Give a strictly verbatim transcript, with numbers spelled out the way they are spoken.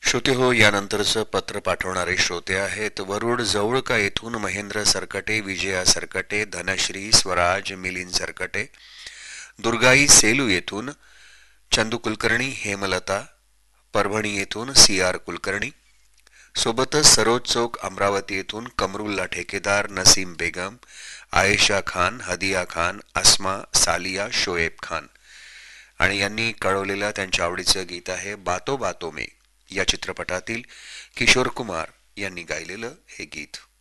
श्रोते हो, यानंतरचं पत्र पाठवणारे श्रोते आहेत वरुड जवळका येथून महेंद्र सरकटे, विजया सरकटे, धनश्री, स्वराज, मिलिंद सरकटे. दुर्गाई सेलू येथून चंदू कुलकर्णी, हेमलता परभणी येथून सी आर कुलकर्णी. सोबतच सरोज चौक अमरावती येथून कमरुल्ला ठेकेदार, नसीम बेगम, आयशा खान, हदिया खान, अस्मा, सालिया, शोएब खान. आणि यांनी कळवलेलं त्यांच्या आवडीचं गीत आहे बातो बातो में या चित्रपटातील किशोर कुमार यांनी गायलेलं हे गीत.